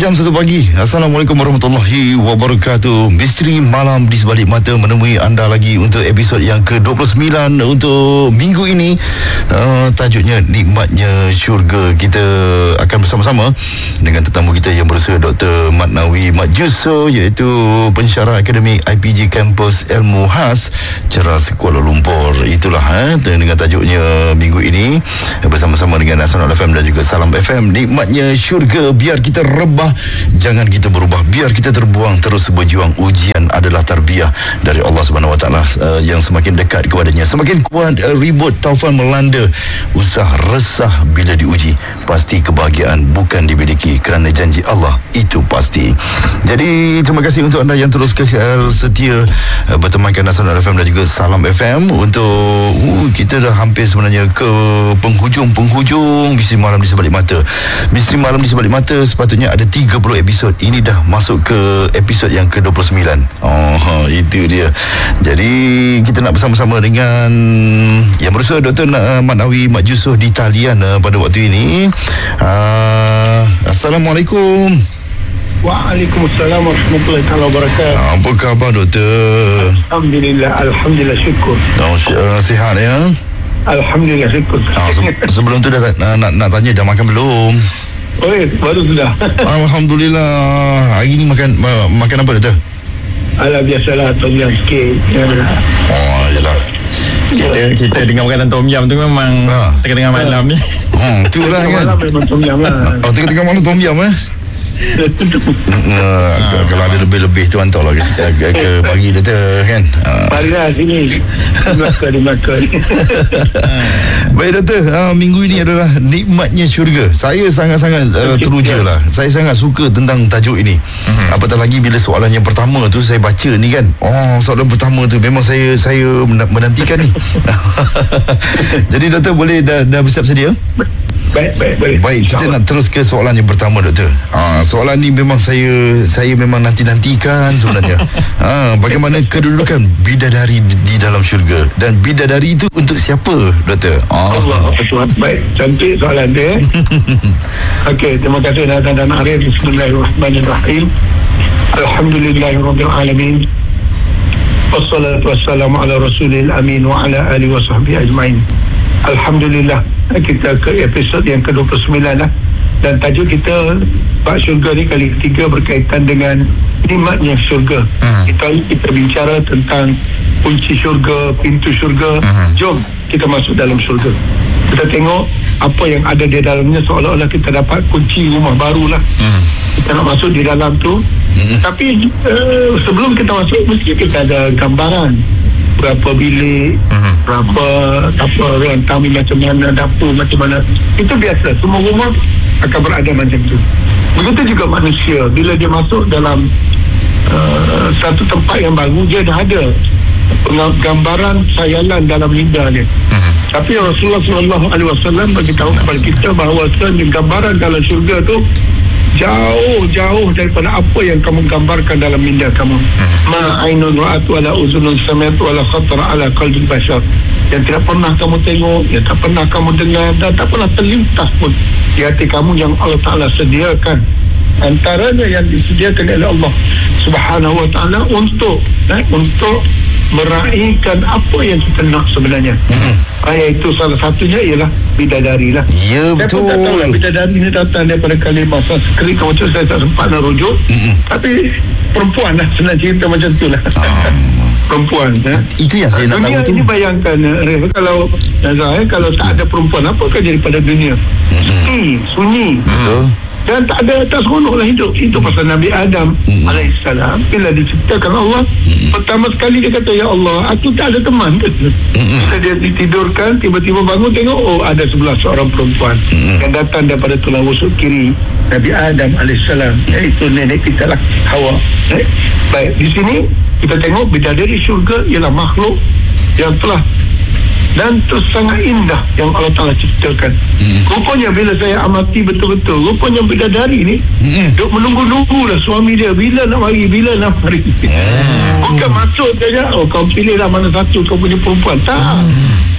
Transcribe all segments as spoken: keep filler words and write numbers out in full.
jam satu pagi. Assalamualaikum warahmatullahi wabarakatuh. Misteri Malam di Sebalik Mata menemui anda lagi untuk episod yang ke dua puluh sembilan untuk minggu ini. uh, Tajuknya Nikmatnya Syurga. Kita akan bersama-sama dengan tetamu kita yang berusaha Doktor Mat Nawi Mat Yusof, iaitu pensyarah akademik I P J Kampus Ilmu Khas Ceras Kuala Lumpur. Itulah eh, dengan tajuknya minggu ini bersama-sama dengan Nasional F M dan juga Salam F M. Nikmatnya Syurga. Biar kita rebah, jangan kita berubah. Biar kita terbuang, terus berjuang. Ujian adalah tarbiyah dari Allah Subhanahu Wa Taala uh, yang semakin dekat kepadanya. Semakin kuat uh, ribut taufan melanda, usah resah bila diuji. Pasti kebahagiaan bukan dimiliki, kerana janji Allah itu pasti. Jadi terima kasih untuk anda yang terus uh, setia uh, bertemankan Nasional F M dan juga Salam F M. Untuk uh, kita dah hampir sebenarnya ke penghujung-penghujung Misteri Malam di Sebalik Mata. Misteri Malam di Sebalik Mata sepatutnya ada tiga puluh episod. Ini dah masuk ke episod yang ke dua puluh sembilan. Oh, itu dia. Jadi kita nak bersama-sama dengan yang berusaha Doktor Mat Nawi Mat Yusof di talian uh, pada waktu ini. uh, Assalamualaikum. Waalaikumsalam warahmatullahi wabarakatuh. Apa khabar Doktor? Alhamdulillah, Alhamdulillah, syukur. Oh, uh, sihat ya? Alhamdulillah, syukur. Oh, se- sebelum tu dah uh, nak, nak tanya dah makan belum? Oh, eh, baru sudah. Alhamdulillah. Hari ni makan ma- makan apa Doktor? Alah, biasalah, tom yum sikit. Ya. Oh, yelah. Kita kita dengar makanan tom yum tu memang ha. tengah-tengah malam ni. Hmm, tu lah kan. Malam memang tom yum lah. Oh, tengah-tengah malam tom yum eh? uh, ha. Kalau ada lebih-lebih tu hantarlah ke, ke, ke bagi dia tu kan. uh. Marilah sini. Di Melaka, di Melaka. Baik Doktor, uh, minggu ini adalah Nikmatnya Syurga. Saya sangat-sangat uh, teruja lah. Saya sangat suka tentang tajuk ini. uh-huh. Apatah lagi bila soalan yang pertama tu saya baca ni kan. Oh, soalan pertama tu memang saya saya menantikan ni. Jadi Doktor boleh dah, dah bersiap sedia? Baik, baik, baik. Baik, kita nak terus ke soalan yang pertama Doktor. Ha, soalan ni memang saya saya memang nanti-nantikan sebenarnya. Ha, bagaimana kedudukan bidadari di, di dalam syurga, dan bidadari itu untuk siapa Doktor? Ha. Allah Tuhan. Baik, cantik soalan dia. Okey, terima kasih dan dan Arif. Bismillahirrahmanirrahim. Alhamdulillahirabbil alamin. Wassalatu wassalamu ala rasulil amin wa ala alihi wa sahbihi ajmain. Alhamdulillah, kita ke episod yang ke dua puluh sembilan lah. Dan tajuk kita Bab Syurga ni kali ketiga berkaitan dengan nikmatnya syurga. hmm. Kita kita bicara tentang kunci syurga, pintu syurga. hmm. Jom kita masuk dalam syurga. Kita tengok apa yang ada di dalamnya, seolah-olah kita dapat kunci rumah baru lah. hmm. Kita nak masuk di dalam tu. hmm. Tapi uh, sebelum kita masuk, mesti kita ada gambaran berapa bilik, uh-huh. berapa apa ruang tamu macam mana, dapur macam mana. Itu biasa, semua rumah akan berada macam tu. Begitu juga manusia, bila dia masuk dalam uh, satu tempat yang baru, dia dah ada gambaran khayalan dalam minda dia. uh-huh. Tapi Rasulullah sallallahu alaihi wasallam beritahu kepada kita bahawa gambaran dalam syurga tu jauh-jauh daripada apa yang kamu gambarkan dalam minda kamu. Ma ainun ra'at wala uzunun sami'at wala khatara ala qalbi bashar. Yang tidak pernah kamu tengok, yang tak pernah kamu dengar, dan tak pernah terlintas pun di hati kamu, yang Allah Ta'ala sediakan. Antaranya yang disediakan oleh Allah Subhanahu Wa Ta'ala untuk eh, untuk meraihkan apa yang kita nak sebenarnya. hmm. Iaitu salah satunya ialah bidadari lah. Ya, betul. Saya pun tak tahu lah bidadari ni datang daripada kalimah Sanskrit, macam saya tak sempat nak rujuk. hmm. Tapi perempuan lah, senang cerita macam tu lah. ah. Perempuan eh. Itu yang saya nak dunia tahu tu. Dunia ni bayangkan eh, kalau Nazar, eh, kalau tak ada perempuan, apakah jadi pada dunia? Sepi, hmm. sunyi. Betul. Dan tak ada, tak seronok lah hidup. Itu pasal Nabi Adam mm. alaihissalam, bila diciptakan Allah, mm. pertama sekali dia kata, ya Allah, aku tak ada teman. mm. Bila dia ditidurkan, tiba-tiba bangun, tengok, oh ada sebelah seorang perempuan mm. yang datang daripada tulang rusuk kiri Nabi Adam alaihissalam, iaitu nenek kita lah, Hawa. eh? Baik, di sini kita tengok bidadari syurga ialah makhluk yang telah dan terus sangat indah yang Allah Ta'ala ciptakan. hmm. Rupanya bila saya amati betul-betul, rupanya bidadari ni hmm. duk menunggu-nunggu lah suami dia, bila nak mari, bila nak mari. hmm. Bukan masuk saja, oh kau pilih lah mana satu kau punya perempuan. Tak. hmm.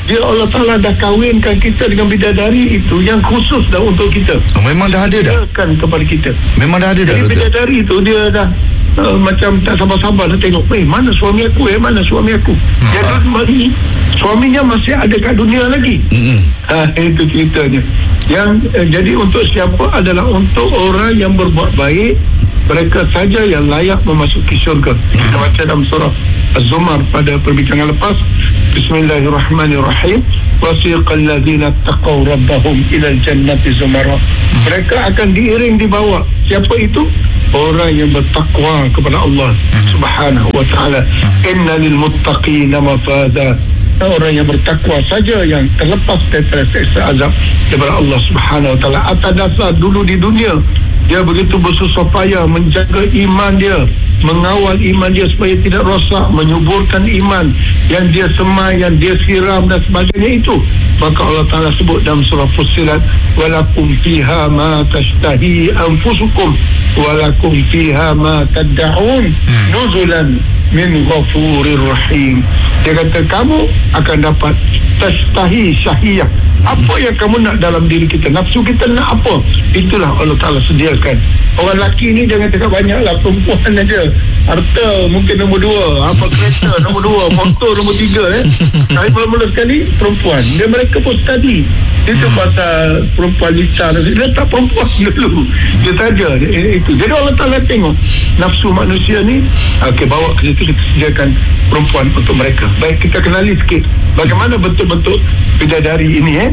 dia Allah Ta'ala dah kahwinkan kita dengan bidadari itu yang khusus dah untuk kita. Oh, memang dah ada dah? Kan kepada kita. Memang dah ada dah, jadi doktor? Bidadari itu dia dah uh, macam tak sabar-sabar nak tengok, eh mana suami aku, eh mana suami aku. Hmm. Dia dulu suaminya masih ada kat dunia lagi. Hmm. Ha, itu ceritanya. Yang uh, jadi untuk siapa adalah untuk orang yang berbuat baik, mereka saja yang layak memasuki syurga. Kita baca dalam surah Az-Zumar pada perbincangan lepas. Bismillahirrahmanirrahim. Wasiqal ladzina taqaw rabbahum ilal jannati zumara. Mereka akan diiring dibawa. Siapa itu? Orang yang bertakwa kepada Allah Subhanahu wa taala. Inna lil muttaqina mafaza. Orang yang bertakwa saja yang terlepas daripada siksa azab daripada Allah Subhanahu wa taala. Atas dasar dulu di dunia dia begitu bersusah payah menjaga iman dia, mengawal iman dia supaya tidak rosak, menyuburkan iman yang dia semai, yang dia siram dan sebagainya itu. Maka Allah Ta'ala sebut dalam surah Fussilat, walakum fiha ma tashtahi anfusukum walakum fiha ma tad'un nuzulan min ghafurir rahim. Dia kata kamu akan dapat tashtahi syahiyah. Apa yang kamu nak dalam diri kita, nafsu kita nak apa, itulah Allah Ta'ala sediakan. Orang lelaki ni jangan cakap banyak lah, perempuan aja. Harta mungkin nombor dua, apa kereta nombor dua, motor nombor tiga eh. Tapi mula-mula sekali perempuan, dia mereka pun study. Itu pasal perempuan licar, dia tak perempuan dulu, dia saja itu. Jadi Allah Ta'ala tengok nafsu manusia ni, okey, bawa ke situ, kita sediakan perempuan untuk mereka. Baik, kita kenali sikit bagaimana bentuk-bentuk bidadari ini eh.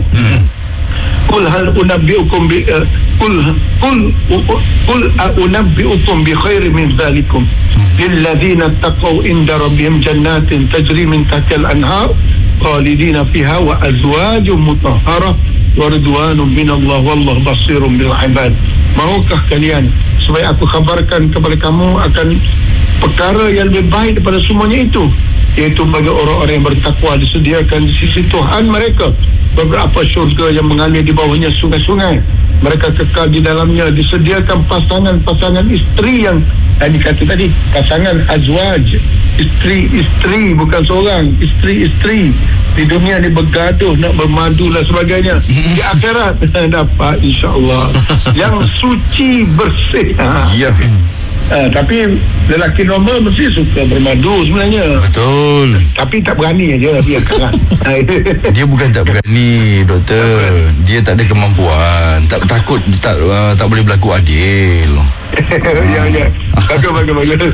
Qul hal unabbiukum bi qul qul qul unabbiukum bi khairin min dhalikum lil ladzina taqaw inda rabbihim jannatin tajri min tahtiha al-anhar khalidina fiha wa azwajun mutahharah wa ridwanun minallah wallahu basirun bil ibad. Maukah kalian supaya aku khabarkan kepada kamu akan perkara yang lebih baik daripada semuanya itu, iaitu bagi orang-orang yang bertakwa disediakan di sisi Tuhan mereka beberapa syurga yang mengalir di bawahnya sungai-sungai. Mereka kekal di dalamnya, disediakan pasangan-pasangan isteri yang yang dikata tadi, pasangan azwaj, isteri-isteri, bukan seorang, isteri-isteri. Di dunia ni bergaduh nak bermadu dan sebagainya. Di akhirat dapat insya-Allah yang suci bersih. Ya. Uh, tapi lelaki normal mesti suka bermadu sebenarnya. Betul. Tapi tak berani aja biarkanlah. Dia bukan tak berani, doktor. Dia tak ada kemampuan. Tak takut tak uh, tak boleh berlaku adil. Ya ya. Bagus bagus bagus.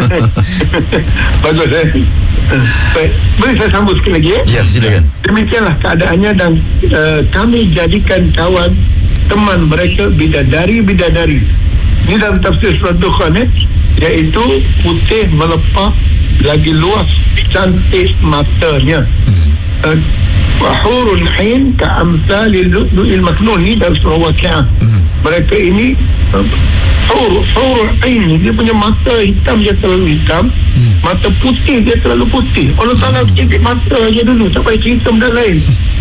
Bagus eh. Baik, boleh saya sambung sekali lagi eh? Ya, silakan. Demikianlah keadaannya dan uh, kami jadikan kawan teman mereka bidadari-bidadari. Ini dalam tafsir surah Dukhan eh, iaitu putih melepah lagi luas cantik matanya. uh, Wahurun hin ka'amsalil lu'lu'il maknun. Ini dalam surah Waqi'ah. Mereka ini uh, hur, hurun hin, dia punya mata hitam, dia terlalu hitam. Mata putih, dia terlalu putih. Allah Ta'ala cerita mata aja dulu, tak payah cerita benda lain.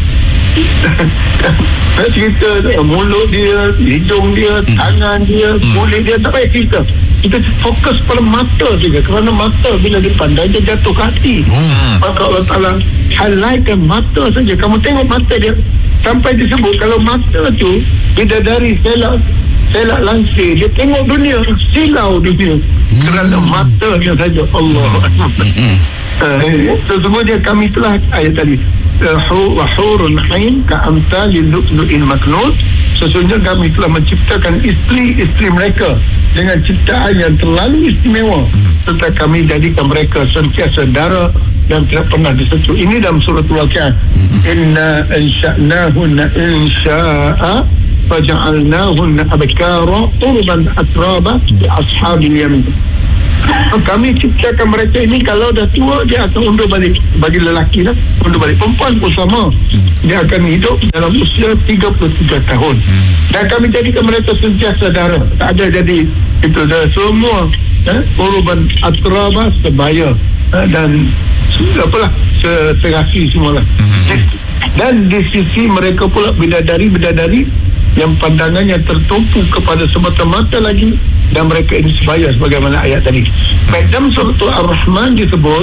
Saya cerita mulut dia, hidung dia, tangan dia, kulit dia, tak payah cerita. Kita fokus pada mata saja, kerana mata bila dipandang dia jatuh ke hati. Maka Allah Ta'ala halaikan mata saja. Kamu tengok mata dia, sampai disebut kalau mata tu bidadari selak selak langsir, dia tengok dunia, silau dunia kerana matanya saja. Allah. Sesungguhnya kami telah ayat tadi, wahurun ain ka'amsalil lu'lu'il maknun, sesungguhnya kami telah menciptakan isteri-isteri mereka dengan ciptaan yang terlalu istimewa, serta kami jadikan mereka sentiasa dara dan tidak pernah disecut. Ini dalam surah Al-Waqi'ah. Inna insha'nahunna insya'a faja'alnahunna abkara urban atraba li ashabil yamin. Kami ciptakan mereka ini, kalau dah tua dia akan undur balik. Bagi lelaki lah, undur balik. Perempuan pun sama, dia akan hidup dalam usia tiga puluh tiga tahun. Dan kami jadikan mereka sentiasa dara, tak ada jadi itu dah semua eh, urban atraba sebaya eh, dan apalah serasi semualah. Dan di sisi mereka pula bidadari-bidadari yang pandangannya tertumpu kepada semata-mata lagi, dan mereka ini sebaya sebagaimana ayat tadi. Baik, dalam surah Ar-Rahman disebut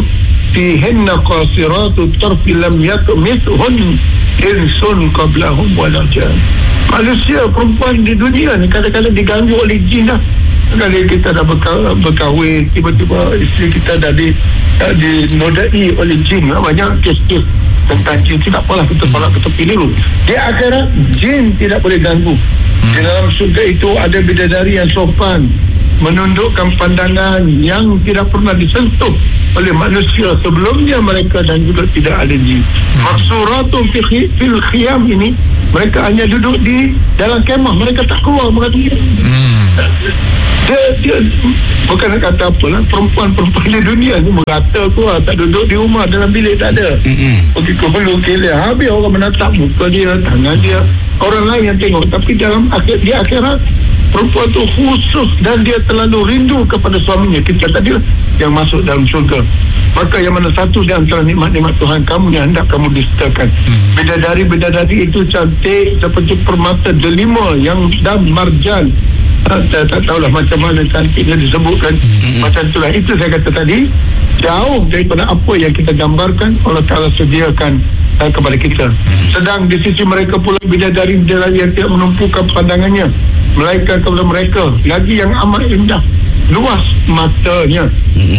fihinna qasiratut tarfi lam yatmithun insun qablahum wala jan. Manusia perempuan di dunia ni kadang-kadang diganggu oleh jin dah. Kalau kita dah berka- berkahwin, tiba-tiba isteri kita dah di dah dinodai oleh jin. Banyak kes-kes tentang jin. Tidak apalah kita tolak ke tepi dulu. Di akhirat jin tidak boleh ganggu. Di dalam surga itu ada bidadari yang sopan, menundukkan pandangan yang tidak pernah disentuh oleh manusia sebelumnya mereka, dan juga tidak ada jin. Maksuratun fil khiyam ini, mereka hanya duduk di dalam kemah, mereka tak keluar berarti. Hmm. Dia, dia bukan nak kata apalah, perempuan-perempuan di dunia ni merata keluar, tak duduk di rumah dalam bilik, tak ada. Pergi ke hulu kilir, habis orang menatap muka dia, tangan dia, orang lain yang tengok. Tapi dalam akhir, di akhirat perempuan tu khusus dan dia terlalu rindu kepada suaminya. Kita tadi yang masuk dalam syurga. Maka yang mana satu di antara nikmat-nikmat Tuhan kamu yang hendak kamu disertakan. Hmm. Bidadari-bidadari itu cantik seperti permata delima yang dan marjan. Tak, tak, tak tahulah macam mana cantiknya disebutkan. Hmm. Macam itulah. Itu saya kata tadi, jauh daripada apa yang kita gambarkan Allah Ta'ala sediakan uh, kepada kita. Hmm. Sedang di sisi mereka pula bidadari-bidadari yang tidak menumpukan pandangannya, melainkan kepada mereka lagi yang amat indah, luas matanya.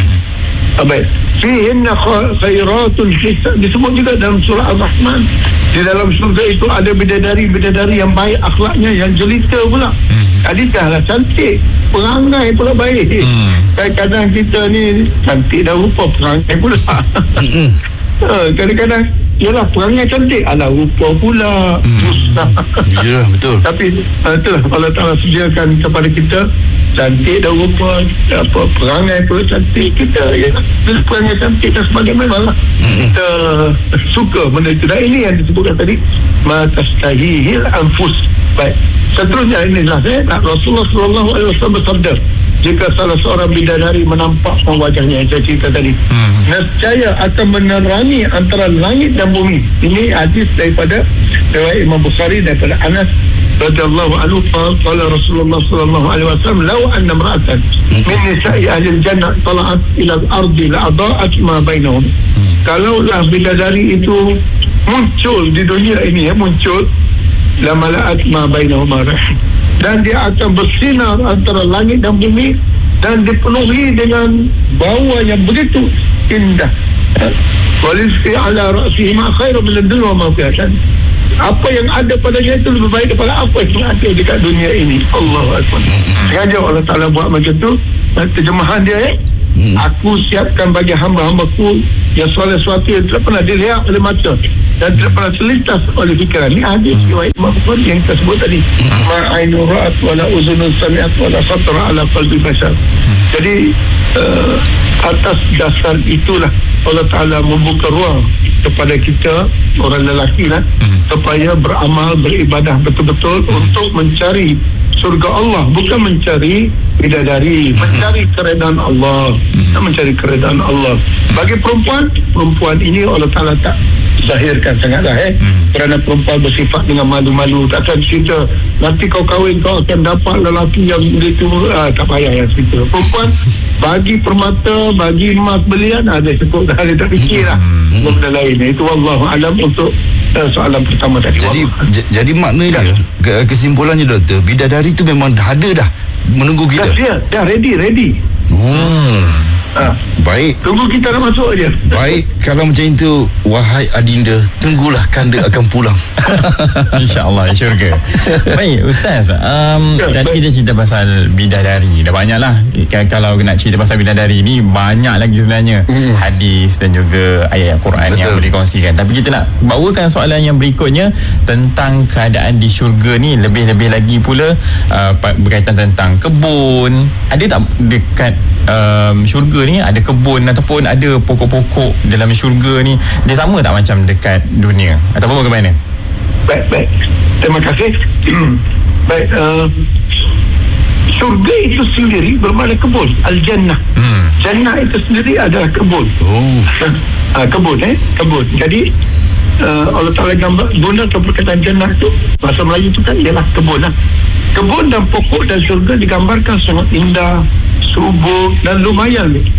Hmm. Baik. Fihinna khairatun hisab, disebut juga dalam surah Al-Rahman. Di dalam surga itu ada bidadari-bidadari yang baik akhlaknya, yang jelita pula. Hmm. Tadi dah lah cantik, perangai pula baik. Hmm. Kadang-kadang kita ni cantik dah rupa, perangai pula. Hmm. Kadang-kadang yalah perangai cantik, alah rupa pula. Susah. Hmm. Ya, betul. Tapi itulah Allah Ta'ala sediakan kepada kita cantik dan rupa, apa perangai pun cantik. Kita ya, perangai cantik dan sebagainya memanglah hmm. kita suka benda itu. Dan ini yang disebutkan tadi, ma tastahihil anfus. Baik, seterusnya inilah saya nak Rasulullah sallallahu alaihi wasallam bersabda, jika salah seorang bidadari menampakkan wajahnya yang saya cerita tadi, hmm. nescaya akan menerangi antara langit dan bumi. Ini hadis daripada riwayat Imam Bukhari daripada Anas radhiyallahu anhu, qala Rasulullah sallallahu alaihi wasallam, law anna imra'atan min nisa'i ahli al-jannah tala'at ila al-ardi la'adha'at ma bainahum. Kalaulah bidadari itu muncul di dunia ini, ya, muncul la mala'at ma bainahum, dan dia akan bersinar antara langit dan bumi, dan dipenuhi dengan bau yang begitu indah. Walisfi ala ra'sihi ma khairu min ad-dunya wa ma fiha. Apa yang ada padanya itu lebih baik daripada apa yang ada dekat dunia ini. Allahu Akbar. Sengaja Allah Ta'ala buat macam tu. Terjemahan dia, eh? Hmm. Aku siapkan bagi hamba-hambaku yang soleh sesuatu yang tidak pernah dilihat oleh mata dan tidak pernah terlintas oleh fikiran. Ini hadis riwayat Imam Bukhari yang kita sebut tadi. Ma ainu ra'at wa la uzunun sami'at wa la khatara ala qalbi bashar. Jadi uh, atas dasar itulah Allah Ta'ala membuka ruang kepada kita, orang lelaki lah, hmm. supaya beramal, beribadah betul-betul hmm. untuk mencari surga Allah, bukan mencari bidadari, hmm. mencari keredaan Allah, hmm. mencari keredaan Allah. Bagi perempuan, perempuan ini Allah Ta'ala tak zahirkan sangatlah, eh hmm. kerana perempuan bersifat dengan malu-malu, takkan cerita nanti kau kahwin kau akan dapat lelaki yang begitu, ah, tak payah yang cerita. Perempuan bagi permata, bagi emas belian, ada ah, cukup dah, dia tak fikir lah hmm. benda lain. Itu wallahu alam untuk uh, soalan pertama tadi. Jadi j- jadi maknanya ya. Kesimpulannya doktor, bidadari tu memang dah ada dah menunggu kita. Dah siap, dah ready ready. Hmm. Ha. Baik. Tunggu kita nak masuk aja. Baik, kalau macam itu, wahai adinda, tunggulah kanda akan pulang. InsyaAllah, syurga. Baik, Ustaz, um, ya, tadi baik. Kita cerita pasal bidadari. Dah banyak lah. Kalau nak cerita pasal bidadari ni, banyak lagi sebenarnya hmm. hadis dan juga ayat Quran. Betul. Yang boleh kongsikan. Tapi kita nak bawakan soalan yang berikutnya tentang keadaan di syurga ni. Lebih-lebih lagi pula uh, berkaitan tentang kebun. Ada tak dekat um, syurga ni ada kebun ataupun ada pokok-pokok dalam syurga ni, dia sama tak macam dekat dunia ataupun bagaimana? Baik, baik. Terima kasih. Baik, uh, syurga itu sendiri bermakna kebun. Al-Jannah. Hmm. Jannah itu sendiri adalah kebun. Oh. uh, kebun, eh? Kebun. Jadi, uh, Allah Ta'ala gambar, guna perkataan Jannah itu, bahasa Melayu itu kan ialah kebun lah. Kebun dan pokok dan syurga digambarkan sangat indah, subur dan lumayan.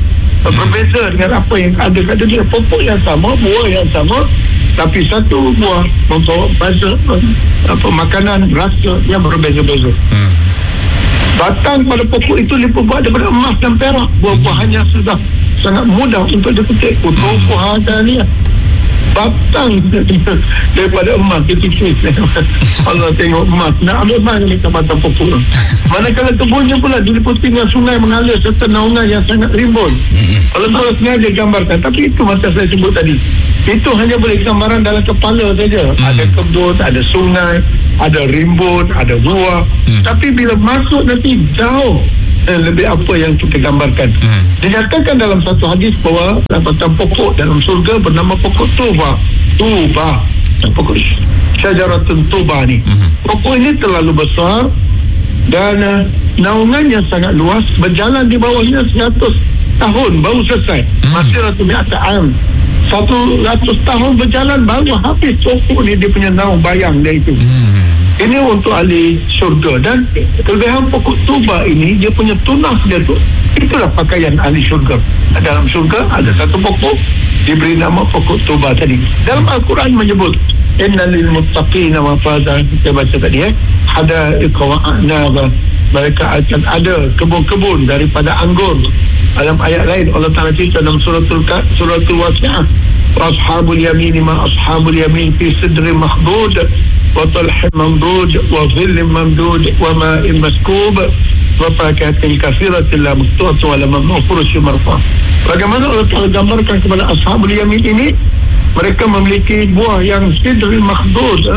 Berbeza dengan apa yang ada kat dunia. Pokok yang sama, buah yang sama, tapi satu buah membawa rasa apa makanan rasa yang berbeza-beza. Hmm. Batang pada pokok itu dibuat daripada emas dan perak. Buah-buahannya sudah sangat mudah untuk dipetik. Utuh buah ni batang daripada emas dipetik. Allah tengok emas nak ambil emas dekat batang pokok. Manakala kebunnya pula diliputi dengan sungai mengalir serta naungan yang sangat rimbun. Kalau Allah sengaja gambarkan, tapi itu macam saya sebut tadi, itu hanya boleh gambaran dalam kepala saja. Hmm. Ada kebun, ada sungai, ada rimbun, ada buah. Hmm. Tapi bila masuk nanti jauh eh, lebih apa yang kita gambarkan. Hmm. Dinyatakan dalam satu hadis bahawa batang pokok dalam surga bernama pokok Tuba. Tuba. Pokok Syajaratun Tuba ni. Hmm. Pokok ini terlalu besar dan uh, naungannya sangat luas. Berjalan di bawahnya seratus tahun baru selesai. Hmm. Masih ratu mi'ata am. Satu ratus tahun berjalan baru habis pokok ni dia punya naung bayang dia itu. Hmm. Ini untuk ahli syurga. Dan kelebihan pokok Tuba ini, dia punya tunas dia tu, itulah pakaian ahli syurga. Dalam syurga ada satu pokok diberi nama pokok Tuba tadi. Dalam Al-Quran menyebut Inna lil muttaqina mafaza, kita baca tadi eh, ada iqwa'na, mereka akan ada kebun-kebun daripada anggur. Dalam ayat lain Allah Ta'ala cerita dalam suratul suratul Waqi'ah, ashabul yamin ma ashabul yamin fi sidrin makhdud wa talhin mamdud wa dhillin mamdud wa ma'in maskub wa fakihatin katsiratin la maqtu'atin wa la mamnu'un furushin marfa. Bagaimana Allah Ta'ala gambarkan kepada ashabul yamin ini, mereka memiliki buah yang sidrin makhdud, eh?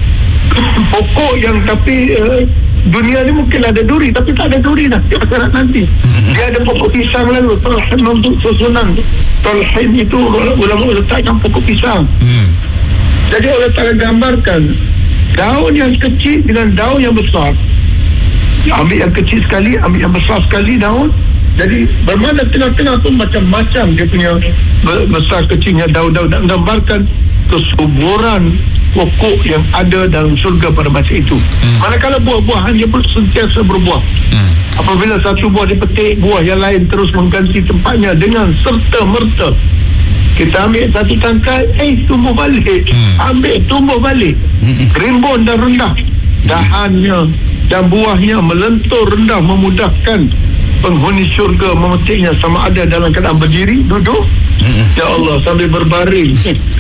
pokok yang tapi eh, dunia ni mungkin ada duri, tapi tak ada duri dah di akhirat nanti. Dia ada pokok pisang lalu, talhin untuk susunan. Talhin itu ulama letakkan pokok pisang. Hmm. Jadi Allah Ta'ala gambarkan daun yang kecil dengan daun yang besar. Ambil yang kecil sekali, ambil yang besar sekali daun. Jadi bermakna tengah-tengah pun macam-macam dia punya besar kecilnya daun-daun, dan gambarkan kesuburan pokok yang ada dalam surga pada masa itu. Hmm. Manakala buah-buahan dia pun sentiasa berbuah. Hmm. Apabila satu buah dipetik, buah yang lain terus mengganti tempatnya dengan serta-merta. Kita ambil satu tangkai, eh tumbuh balik. Hmm. Ambil, tumbuh balik. Hmm. Rimbun dan rendah. Dahannya dan buahnya melentur rendah, memudahkan penghuni syurga memetiknya sama ada dalam keadaan berdiri, duduk, hmm. ya Allah, sambil berbaring.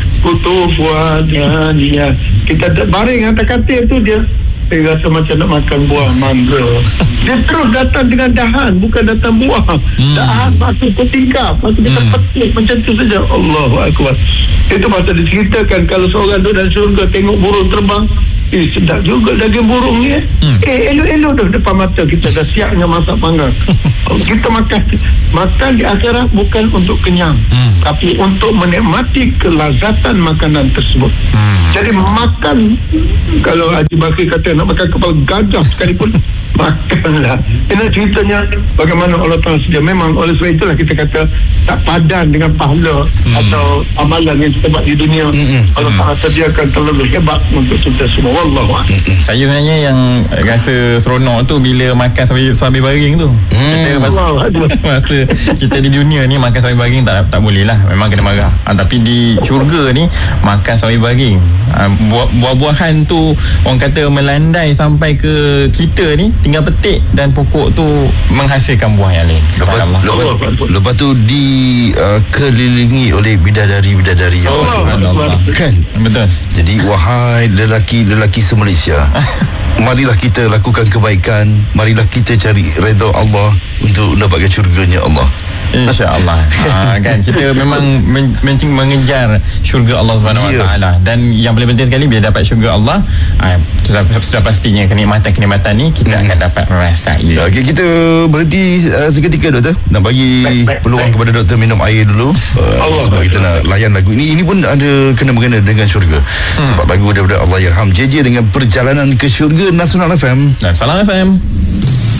Kutubuan ya, kita baring atas katil tu dia dia rasa macam nak makan buah mangga. Dia terus datang dengan dahan, bukan datang buah. Hmm. Dahan masuk ke tingkap, masuk kita hmm. petik macam tu saja. Allahu Akbar. Itu masa diceritakan kalau seorang duduk dalam syurga tengok burung terbang, eh sedap juga daging burung ni eh. Hmm. Eh elok-elok dah depan mata kita, dah siap dengan masak panggang. Kita makan makan di akhirat bukan untuk kenyang, hmm. tapi untuk menikmati kelazatan makanan tersebut. Hmm. Jadi makan, kalau Haji Bakri kata nak makan kepala gajah sekalipun, makanlah. Ini ceritanya bagaimana Allah Ta'ala sedia. Memang oleh sebab itulah kita kata tak padan dengan pahala hmm. atau amalan yang kita buat di dunia. Hmm. Allah Ta'ala sediakan terlalu hebat untuk kita semua. Wallahu a'lam. Hmm. Saya sebenarnya yang rasa seronok tu bila makan sambil, sambil baring tu. Hmm. Kita masa, masa kita di dunia ni makan sambil baring tak tak boleh lah, memang kena marah. Ha, tapi di syurga ni makan sambil baring. Ha, buah, buah-buahan tu orang kata melandai sampai ke kita ni, tinggal petik dan pokok tu menghasilkan buah yang lain. Subhanallah. Lepas, lepas, lepas tu dikelilingi uh, oleh bidadari-bidadari. Oh, Allah. Kan? Betul. Jadi wahai lelaki-lelaki se-Malaysia, marilah kita lakukan kebaikan, marilah kita cari redha Allah untuk dapatkan syurganya Allah. InsyaAllah. Ha, kan kita memang men- men- mengejar syurga Allah Subhanahu Wa Taala, dan yang paling penting sekali bila dapat syurga Allah, ha, sudah, sudah pastinya kenikmatan-kenikmatan ni kita hmm. akan dapat merasai. Ya, okay, kita berhenti uh, seketika doktor, nak bagi baik, baik, peluang baik. kepada doktor minum air dulu uh, sebab kita nak layan lagu ini. Ini pun ada kena-mengena dengan syurga. Hmm. Sebab lagu daripada Allahyarham J J dengan Perjalanan ke Syurga, Nasional F M dan Salam F M.